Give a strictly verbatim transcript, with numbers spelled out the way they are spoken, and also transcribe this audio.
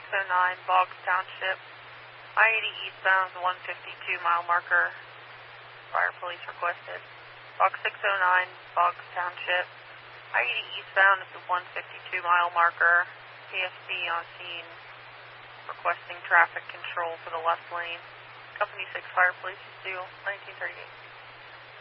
oh nine, Boggs Township. I eighty eastbound, one fifty-two mile marker. Fire police requested. Box six oh nine, Boggs Township. I eighty eastbound at the one fifty-two mile marker. P S B on scene. Requesting traffic control for the left lane. Company six Fire Police is due nineteen thirty-eight.